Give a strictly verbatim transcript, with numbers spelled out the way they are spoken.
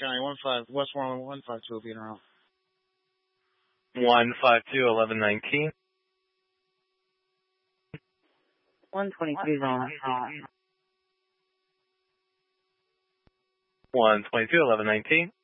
County, one five, Westmoreland, one five two, being around. one five two, eleven nineteen. one twenty-two, zone. one twenty-two, eleven nineteen.